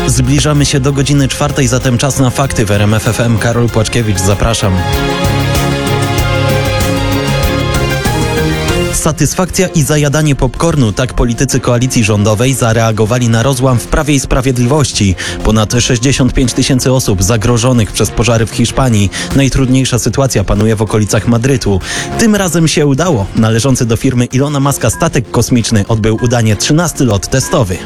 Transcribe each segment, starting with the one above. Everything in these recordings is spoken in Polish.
Zbliżamy się do godziny 4, zatem czas na fakty w RMF FM. Karol Płaczkiewicz, zapraszam. Satysfakcja i zajadanie popcornu, tak politycy koalicji rządowej zareagowali na rozłam w Prawie i Sprawiedliwości. Ponad 65 000 osób zagrożonych przez pożary w Hiszpanii. Najtrudniejsza sytuacja panuje w okolicach Madrytu. Tym razem się udało. Należący do firmy Ilona Muska statek kosmiczny odbył udanie 13. lot testowy.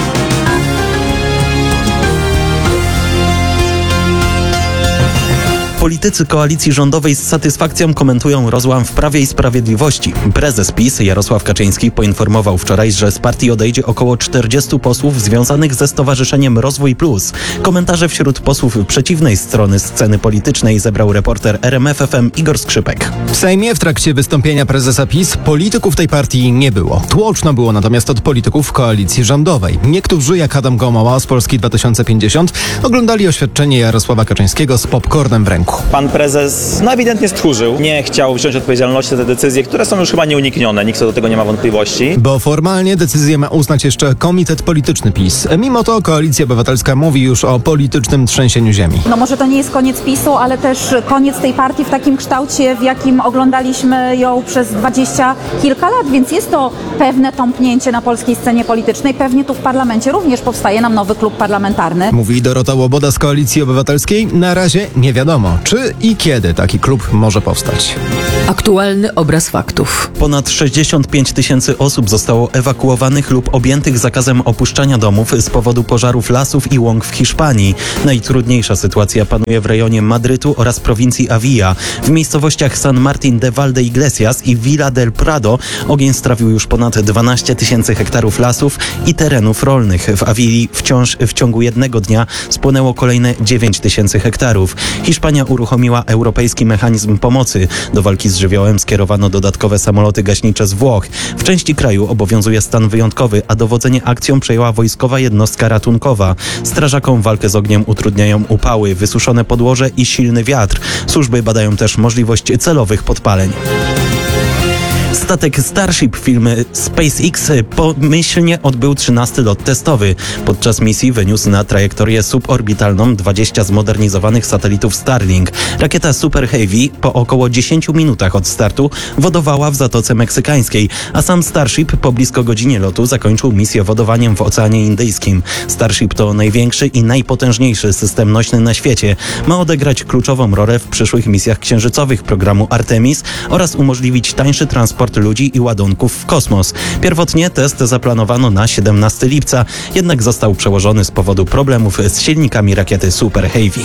Politycy koalicji rządowej z satysfakcją komentują rozłam w Prawie i Sprawiedliwości. Prezes PiS Jarosław Kaczyński poinformował wczoraj, że z partii odejdzie około 40 posłów związanych ze Stowarzyszeniem Rozwój Plus. Komentarze wśród posłów przeciwnej strony sceny politycznej zebrał reporter RMF FM Igor Skrzypek. W Sejmie w trakcie wystąpienia prezesa PiS polityków tej partii nie było. Tłoczno było natomiast od polityków koalicji rządowej. Niektórzy, jak Adam Gomoła z Polski 2050, oglądali oświadczenie Jarosława Kaczyńskiego z popcornem w ręku. Pan prezes ewidentnie stchórzył. Nie chciał wziąć odpowiedzialności za te decyzje, które są już chyba nieuniknione. Nikt co do tego nie ma wątpliwości. Bo formalnie decyzję ma uznać jeszcze Komitet Polityczny PiS. Mimo to Koalicja Obywatelska mówi już o politycznym trzęsieniu ziemi. No może to nie jest koniec PiS-u, ale też koniec tej partii w takim kształcie, w jakim oglądaliśmy ją przez 20 kilka lat, więc jest to pewne tąpnięcie na polskiej scenie politycznej. Pewnie tu w parlamencie również powstaje nam nowy klub parlamentarny. Mówi Dorota Łoboda z Koalicji Obywatelskiej. Na razie nie wiadomo, czy i kiedy taki klub może powstać. Aktualny obraz faktów. Ponad 65 000 osób zostało ewakuowanych lub objętych zakazem opuszczania domów z powodu pożarów lasów i łąk w Hiszpanii. Najtrudniejsza sytuacja panuje w rejonie Madrytu oraz prowincji Avilla. W miejscowościach San Martín de Valdeiglesias i Villa del Prado ogień strawił już ponad 12 000 hektarów lasów i terenów rolnych. W Avilli w ciągu jednego dnia spłonęło kolejne 9 000 hektarów. Hiszpania uruchomiła europejski mechanizm pomocy. Do walki z żywiołem skierowano dodatkowe samoloty gaśnicze z Włoch. W części kraju obowiązuje stan wyjątkowy, a dowodzenie akcją przejęła wojskowa jednostka ratunkowa. Strażakom walkę z ogniem utrudniają upały, wysuszone podłoże i silny wiatr. Służby badają też możliwość celowych podpaleń. Statek Starship firmy SpaceX pomyślnie odbył 13. lot testowy. Podczas misji wyniósł na trajektorię suborbitalną 20 zmodernizowanych satelitów Starlink. Rakieta Super Heavy po około 10 minutach od startu wodowała w Zatoce Meksykańskiej, a sam Starship po blisko godzinie lotu zakończył misję wodowaniem w Oceanie Indyjskim. Starship to największy i najpotężniejszy system nośny na świecie. Ma odegrać kluczową rolę w przyszłych misjach księżycowych programu Artemis oraz umożliwić tańszy transport ludzi i ładunków w kosmos. Pierwotnie test zaplanowano na 17 lipca, jednak został przełożony z powodu problemów z silnikami rakiety Super Heavy.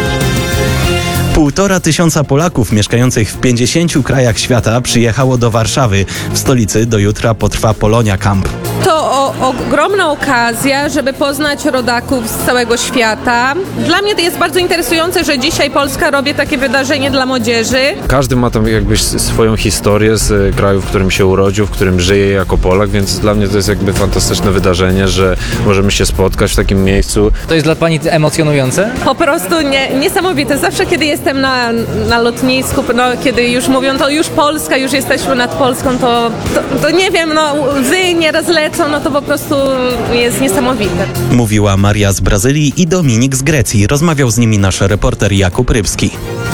1500 Polaków mieszkających w 50 krajach świata przyjechało do Warszawy. W stolicy do jutra potrwa Polonia Camp. To ogromna okazja, żeby poznać rodaków z całego świata. Dla mnie to jest bardzo interesujące, że dzisiaj Polska robi takie wydarzenie dla młodzieży. Każdy ma tam jakby swoją historię z kraju, w którym się urodził, w którym żyje jako Polak, więc dla mnie to jest jakby fantastyczne wydarzenie, że możemy się spotkać w takim miejscu. To jest dla Pani emocjonujące? Po prostu niesamowite. Zawsze kiedy jestem na lotnisku, kiedy już mówią, to już Polska, już jesteśmy nad Polską, to nie wiem, łzy nieraz lecą, to po prostu jest niesamowite. Mówiła Maria z Brazylii i Dominik z Grecji. Rozmawiał z nimi nasz reporter Jakub Rybski.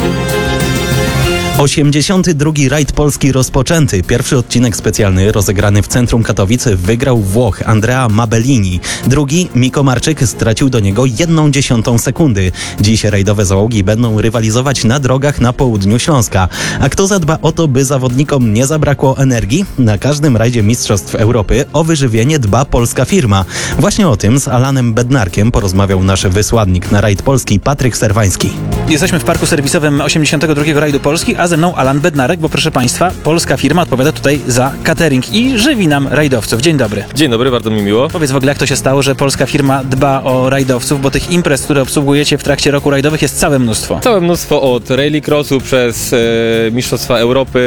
82. rajd Polski rozpoczęty. Pierwszy odcinek specjalny rozegrany w centrum Katowic wygrał Włoch Andrea Mabellini. Drugi Miko Marczyk stracił do niego 1/10 sekundy. Dziś rajdowe załogi będą rywalizować na drogach na południu Śląska. A kto zadba o to, by zawodnikom nie zabrakło energii? Na każdym rajdzie Mistrzostw Europy o wyżywienie dba polska firma. Właśnie o tym z Alanem Bednarkiem porozmawiał nasz wysłannik na rajd Polski Patryk Serwański. Jesteśmy w parku serwisowym 82. rajdu Polski, a ze mną Alan Bednarek, bo proszę Państwa, polska firma odpowiada tutaj za catering i żywi nam rajdowców. Dzień dobry. Dzień dobry, bardzo mi miło. Powiedz w ogóle, jak to się stało, że polska firma dba o rajdowców, bo tych imprez, które obsługujecie w trakcie roku rajdowych jest całe mnóstwo. Całe mnóstwo, od rallycrossu przez Mistrzostwa Europy,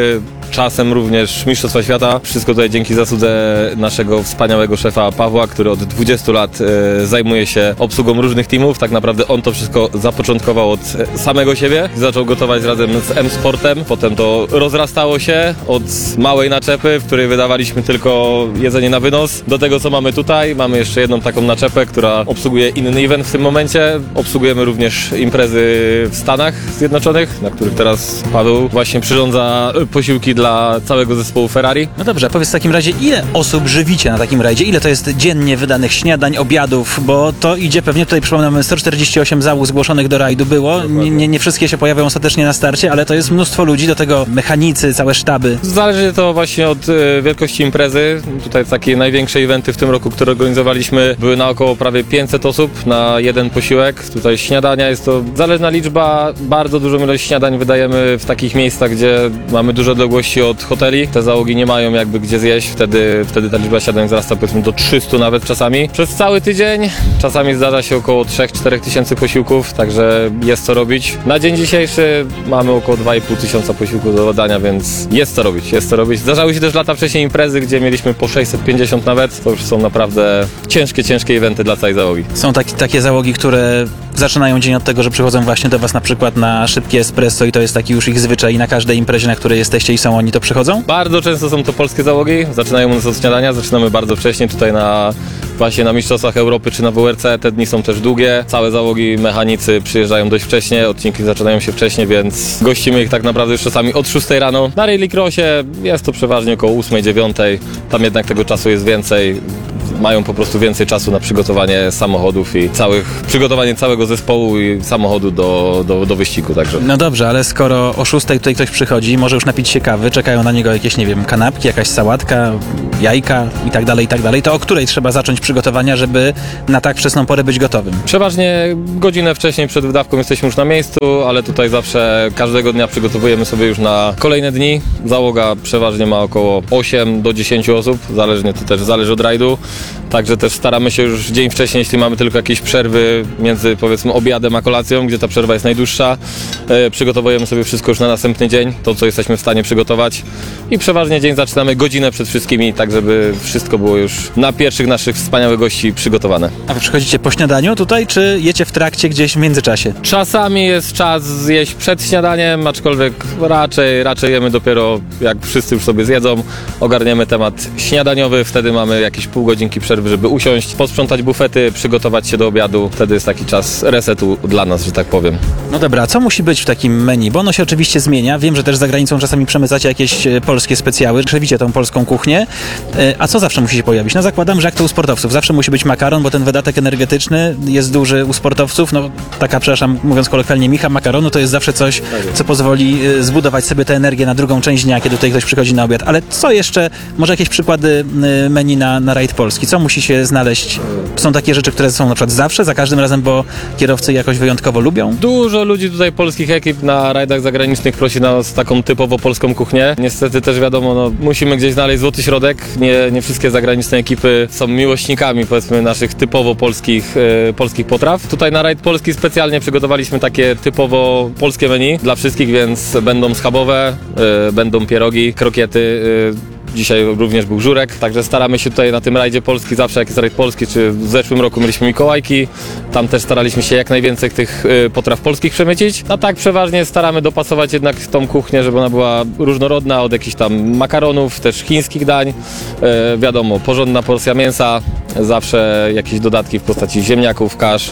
czasem również Mistrzostwa Świata. Wszystko tutaj dzięki zasłudze naszego wspaniałego szefa Pawła, który od 20 lat zajmuje się obsługą różnych teamów. Tak naprawdę on to wszystko zapoczątkował od samego siebie. Zaczął gotować razem z M-Sportem, potem to rozrastało się od małej naczepy, w której wydawaliśmy tylko jedzenie na wynos, do tego co mamy tutaj. Mamy jeszcze jedną taką naczepę, która obsługuje inny event w tym momencie. Obsługujemy również imprezy w Stanach Zjednoczonych, na których teraz Paweł właśnie przyrządza posiłki dla całego zespołu Ferrari. No dobrze, powiedz w takim razie, ile osób żywicie na takim rajdzie? Ile to jest dziennie wydanych śniadań, obiadów? Bo to idzie pewnie, tutaj przypominamy, 148 załóg zgłoszonych do rajdu było. Nie wszystkie się pojawią ostatecznie na starcie, ale to jest mnóstwo ludzi, do tego mechanicy, całe sztaby. Zależy to właśnie od wielkości imprezy. Tutaj takie największe eventy w tym roku, które organizowaliśmy, były na około prawie 500 osób na jeden posiłek. Tutaj śniadania jest to zależna liczba, bardzo dużą ilość śniadań wydajemy w takich miejscach, gdzie mamy duże odległości od hoteli. Te załogi nie mają jakby gdzie zjeść, wtedy ta liczba śniadań wzrasta powiedzmy do 300 nawet czasami. Przez cały tydzień czasami zdarza się około 3-4 tysięcy posiłków, także jest co robić. Na dzień dzisiejszy mamy około 2,5 tysiąca posiłków do dodania, więc jest co robić, jest co robić. Zdarzały się też lata wcześniej imprezy, gdzie mieliśmy po 650 nawet. To już są naprawdę ciężkie eventy dla całej załogi. Są takie załogi, które zaczynają dzień od tego, że przychodzą właśnie do was na przykład na szybkie espresso i to jest taki już ich zwyczaj i na każdej imprezie, na której jesteście i są oni, to przychodzą? Bardzo często są to polskie załogi. Zaczynają u nas od śniadania, zaczynamy bardzo wcześnie tutaj właśnie na Mistrzostwach Europy czy na WRC. Te dni są też długie. Całe załogi, mechanicy przyjeżdżają dość wcześnie, odcinki zaczynają się wcześnie, więc gościmy ich tak naprawdę już czasami od 6 rano. Na rallycrossie jest to przeważnie około 8-9. Tam jednak tego czasu jest więcej. Mają po prostu więcej czasu na przygotowanie samochodów i przygotowanie całego zespołu i samochodu do wyścigu. Także. No dobrze, ale skoro o 6 tutaj ktoś przychodzi, może już napić się kawy, czekają na niego jakieś, nie wiem, kanapki, jakaś sałatka, jajka i tak dalej, to o której trzeba zacząć przygotowania, żeby na tak wczesną porę być gotowym? Przeważnie godzinę wcześniej przed wydawką jesteśmy już na miejscu, ale tutaj zawsze każdego dnia przygotowujemy sobie już na kolejne dni. Załoga przeważnie ma około 8 do 10 osób, zależnie to też zależy od rajdu. Także też staramy się już dzień wcześniej, jeśli mamy tylko jakieś przerwy między powiedzmy obiadem a kolacją, gdzie ta przerwa jest najdłuższa, przygotowujemy sobie wszystko już na następny dzień, to co jesteśmy w stanie przygotować i przeważnie dzień zaczynamy godzinę przed wszystkimi, tak żeby wszystko było już na pierwszych naszych wspaniałych gości przygotowane. A wy przychodzicie po śniadaniu tutaj, czy jecie w trakcie gdzieś w międzyczasie? Czasami jest czas zjeść przed śniadaniem, aczkolwiek raczej jemy dopiero jak wszyscy już sobie zjedzą, ogarniemy temat śniadaniowy, wtedy mamy jakieś pół godzinki przerwy, żeby usiąść, posprzątać bufety, przygotować się do obiadu. Wtedy jest taki czas resetu dla nas, że tak powiem. No dobra, a co musi być w takim menu? Bo ono się oczywiście zmienia. Wiem, że też za granicą czasami przemycacie jakieś polskie specjały, krzewicie tą polską kuchnię. A co zawsze musi się pojawić? No zakładam, że jak to u sportowców. Zawsze musi być makaron, bo ten wydatek energetyczny jest duży u sportowców. No taka, przepraszam, mówiąc kolokwialnie, micha makaronu to jest zawsze coś, co pozwoli zbudować sobie tę energię na drugą część dnia, kiedy tutaj ktoś przychodzi na obiad. Ale co jeszcze? Może jakieś przykłady menu na rajd polski? Co musi się znaleźć? Są takie rzeczy, które są na przykład zawsze, za każdym razem, bo kierowcy jakoś wyjątkowo lubią? Dużo ludzi tutaj, polskich ekip na rajdach zagranicznych prosi nas taką typowo polską kuchnię. Niestety też wiadomo, no, musimy gdzieś znaleźć złoty środek. Nie wszystkie zagraniczne ekipy są miłośnikami, powiedzmy, naszych typowo polskich potraw. Tutaj na rajd polski specjalnie przygotowaliśmy takie typowo polskie menu dla wszystkich, więc będą schabowe, będą pierogi, krokiety. Dzisiaj również był żurek, także staramy się tutaj na tym rajdzie polski, zawsze jak jest rajd polski, czy w zeszłym roku mieliśmy Mikołajki, tam też staraliśmy się jak najwięcej tych potraw polskich przemycić. A tak przeważnie staramy dopasować jednak tą kuchnię, żeby ona była różnorodna, od jakichś tam makaronów, też chińskich dań. Wiadomo, porządna porcja mięsa, zawsze jakieś dodatki w postaci ziemniaków, kasz,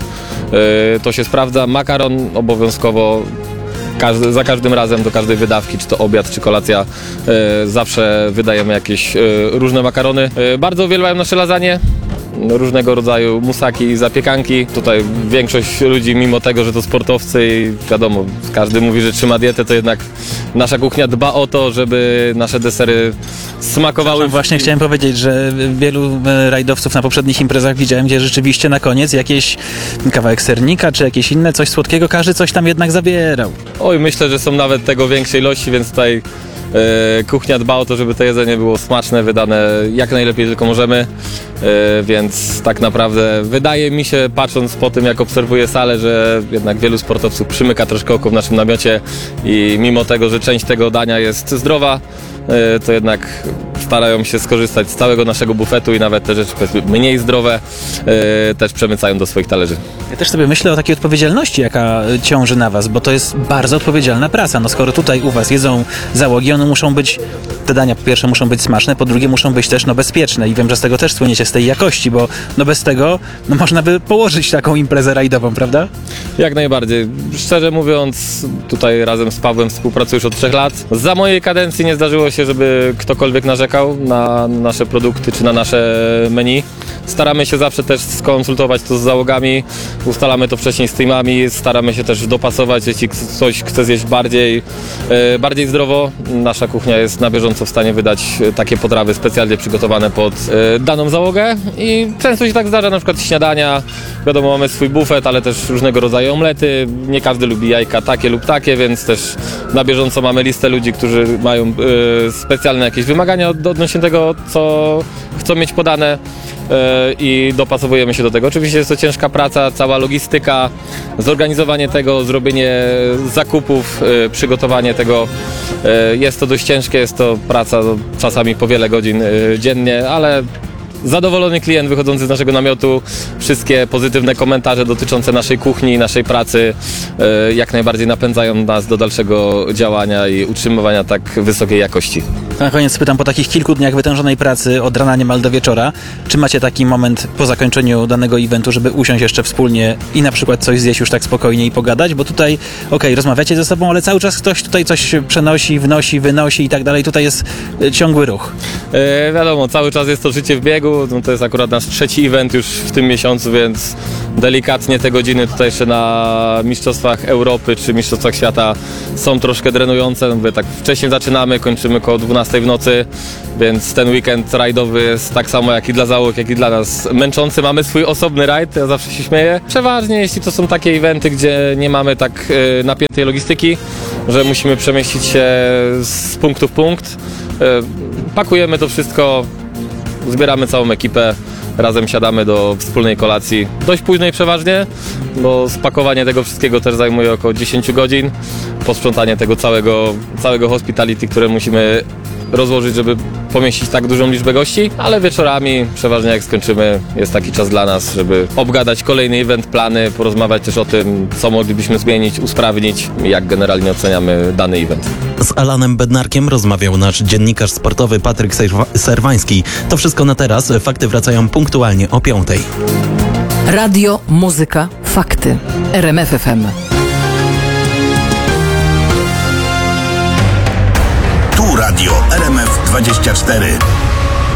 to się sprawdza. Makaron obowiązkowo. Za każdym razem do każdej wydawki, czy to obiad, czy kolacja, zawsze wydajemy jakieś różne makarony. Bardzo uwielbiam nasze lasagne, różnego rodzaju musaki, zapiekanki. Tutaj większość ludzi, mimo tego, że to sportowcy i wiadomo, każdy mówi, że trzyma dietę, to jednak nasza kuchnia dba o to, żeby nasze desery smakowały. Właśnie chciałem powiedzieć, że wielu rajdowców na poprzednich imprezach widziałem, gdzie rzeczywiście na koniec jakieś kawałek sernika, czy jakieś inne, coś słodkiego, każdy coś tam jednak zabierał. Oj, myślę, że są nawet tego większej ilości, więc tutaj kuchnia dba o to, żeby to jedzenie było smaczne, wydane jak najlepiej tylko możemy, więc tak naprawdę wydaje mi się, patrząc po tym, jak obserwuję salę, że jednak wielu sportowców przymyka troszkę oko w naszym namiocie i mimo tego, że część tego dania jest zdrowa, to jednak starają się skorzystać z całego naszego bufetu i nawet te rzeczy powiedzmy mniej zdrowe też przemycają do swoich talerzy. Ja też sobie myślę o takiej odpowiedzialności, jaka ciąży na was, bo to jest bardzo odpowiedzialna praca. No skoro tutaj u was jedzą załogi, one muszą być, te dania po pierwsze muszą być smaczne, po drugie muszą być też bezpieczne i wiem, że z tego też słyniecie, z tej jakości, bo bez tego można by położyć taką imprezę rajdową, prawda? Jak najbardziej. Szczerze mówiąc, tutaj razem z Pawłem współpracuję już od 3 lat. Za mojej kadencji nie zdarzyło się, żeby ktokolwiek narzekał na nasze produkty czy na nasze menu. Staramy się zawsze też skonsultować to z załogami, ustalamy to wcześniej z teamami, staramy się też dopasować, jeśli ktoś chce zjeść bardziej zdrowo. Nasza kuchnia jest na bieżąco w stanie wydać takie potrawy specjalnie przygotowane pod daną załogę i często się tak zdarza, na przykład śniadania, wiadomo, mamy swój bufet, ale też różnego rodzaju omlety, nie każdy lubi jajka takie lub takie, więc też na bieżąco mamy listę ludzi, którzy mają specjalne jakieś wymagania odnośnie tego, co chcą mieć podane i dopasowujemy się do tego. Oczywiście jest to ciężka praca, cała logistyka, zorganizowanie tego, zrobienie zakupów, przygotowanie tego. Jest to dość ciężkie, jest to praca czasami po wiele godzin dziennie, ale zadowolony klient wychodzący z naszego namiotu, wszystkie pozytywne komentarze dotyczące naszej kuchni, naszej pracy jak najbardziej napędzają nas do dalszego działania i utrzymywania tak wysokiej jakości. Na koniec pytam, po takich kilku dniach wytężonej pracy od rana niemal do wieczora, czy macie taki moment po zakończeniu danego eventu, żeby usiąść jeszcze wspólnie i na przykład coś zjeść już tak spokojnie i pogadać? Bo tutaj, rozmawiacie ze sobą, ale cały czas ktoś tutaj coś przenosi, wnosi, wynosi i tak dalej. Tutaj jest ciągły ruch. Wiadomo, cały czas jest to życie w biegu. To jest akurat nasz 3. event już w tym miesiącu, więc delikatnie te godziny tutaj jeszcze na Mistrzostwach Europy czy Mistrzostwach Świata są troszkę drenujące. Mówię, tak wcześniej zaczynamy, kończymy koło 12 w nocy, więc ten weekend rajdowy jest tak samo jak i dla załóg, jak i dla nas męczący. Mamy swój osobny rajd, ja zawsze się śmieję. Przeważnie jeśli to są takie eventy, gdzie nie mamy tak napiętej logistyki, że musimy przemieścić się z punktu w punkt, pakujemy to wszystko, zbieramy całą ekipę, razem siadamy do wspólnej kolacji, dość późnej przeważnie, bo spakowanie tego wszystkiego też zajmuje około 10 godzin, posprzątanie tego całego hospitality, które musimy rozłożyć, żeby pomieścić tak dużą liczbę gości, ale wieczorami, przeważnie jak skończymy, jest taki czas dla nas, żeby obgadać kolejny event, plany, porozmawiać też o tym, co moglibyśmy zmienić, usprawnić i jak generalnie oceniamy dany event. Z Alanem Bednarkiem rozmawiał nasz dziennikarz sportowy Patryk Serwański. To wszystko na teraz. Fakty wracają punktualnie o 5:00. Radio, muzyka, fakty. RMF FM. Tu radio RMF 24.